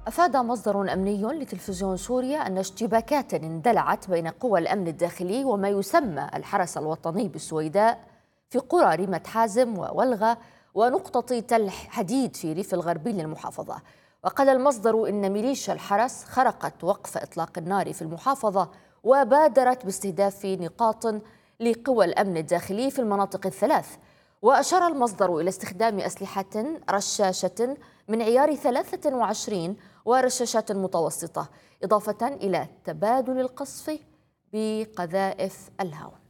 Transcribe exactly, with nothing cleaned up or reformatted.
أفاد مصدر أمني لتلفزيون سوريا أن اشتباكات اندلعت بين قوى الأمن الداخلي وما يسمى الحرس الوطني بالسويداء في قرى ريمة حازم وولغة ونقطة تل حديد في ريف الغربي للمحافظة. وقال المصدر إن ميليشيا الحرس خرقت وقف إطلاق النار في المحافظة وبادرت باستهداف نقاط لقوى الأمن الداخلي في المناطق الثلاث. وأشار المصدر إلى استخدام أسلحة رشاشة من عيار ثلاثة وعشرين ورشاشات متوسطة، إضافة إلى تبادل القصف بقذائف الهاون.